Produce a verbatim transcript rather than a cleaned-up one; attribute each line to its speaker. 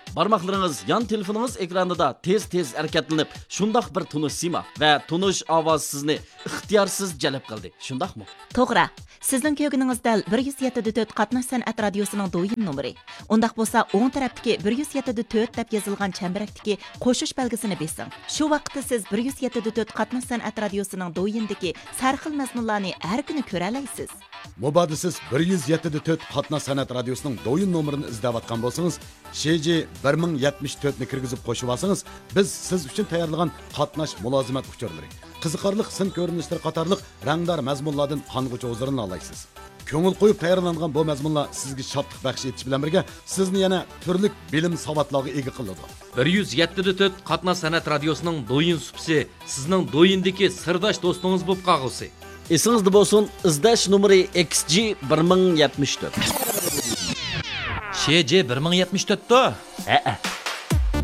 Speaker 1: Barmaqlarınız yan telefonunuz ekranında tez-tez hareketlenip şundaq bir tunuş sima ve tunuş avaz sizni ixtiyarsız jalb qildi. Şundaqmı?
Speaker 2: To'g'ri. Sizning ko'rganingiz dal bir yuz yetti nuqta to'rt qatnash san'at radiosining do'yim nomeri. Undaq bo'lsa, o'ng tarafdagi bir yuz yetti nuqta to'rt deb yozilgan chambarakdagi qo'shish belgisini besing. Shu vaqtda siz bir yuz yetti nuqta to'rt qatnash san'at radiosining do'yindagi sarxil mazmunlarni har kuni ko'ra olasiz.
Speaker 3: Mubada siz bir yuz yetti nuqta to'rt qatnash san'at radiosining do'yin nomerini izlayotgan bo'lsangiz, Şeji bir ming yetmish to'rt ni kirgizib qo'shib olsangiz, biz siz uchun tayyorlagan qatnash mulozimat uchurlari, qiziqarli sin ko'rinishlar qatorliq rangdor mazmunlardan qong'uchi o'zlarini olaysiz. Ko'ngil qo'yib tayyorlangan bu mazmunlar sizga shodlik baxsh etish bilan birga sizni yana turli bilim savodlarga ega qiladi.
Speaker 4: bir yuz yetti nuqta to'rt qatnash san'at radiosining do'yin supsi sizning do'yindagi sirdosh do'stingiz bo'lib qolgusi.
Speaker 1: Esingizda bo'lsin, izlash nomeri X G bir ming yetmish to'rt.
Speaker 4: Şeji bir ming yetmish to'rt da?
Speaker 1: Ha,